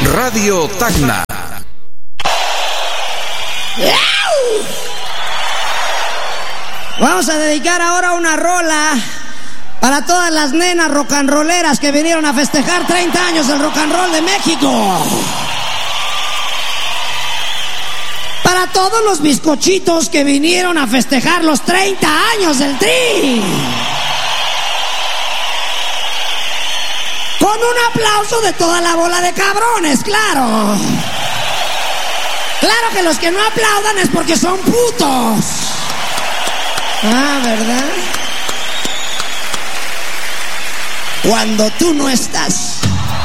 Radio Tacna. Vamos a dedicar ahora una rola para todas las nenas rock and rolleras que vinieron a festejar 30 años del rock and roll de México. Para todos los bizcochitos que vinieron a festejar los 30 años del Tri. Con un aplauso de toda la bola de cabrones, claro. Claro que los que no aplaudan es porque son putos. Ah, ¿verdad? Cuando tú no estás,